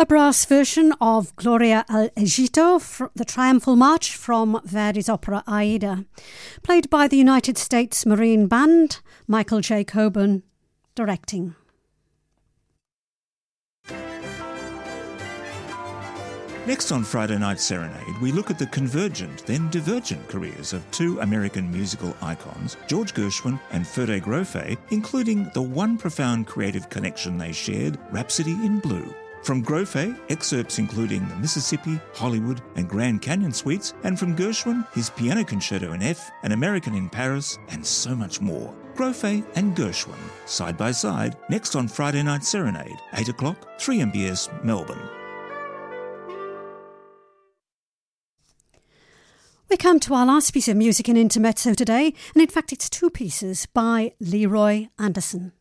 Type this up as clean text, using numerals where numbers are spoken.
A brass version of Gloria al Egitto, the triumphal march from Verdi's opera Aida, played by the United States Marine Band, Michael J. Coburn directing. Next on Friday Night Serenade, we look at the convergent, then divergent careers of two American musical icons, George Gershwin and Ferde Grofe, including the one profound creative connection they shared, Rhapsody in Blue. From Grofe, excerpts including the Mississippi, Hollywood and Grand Canyon suites, and from Gershwin, his Piano Concerto in F, An American in Paris, and so much more. Grofe and Gershwin, side by side, next on Friday Night Serenade, 8 o'clock, 3MBS, Melbourne. We come to our last piece of music in Intermezzo today, and in fact it's two pieces by Leroy Anderson.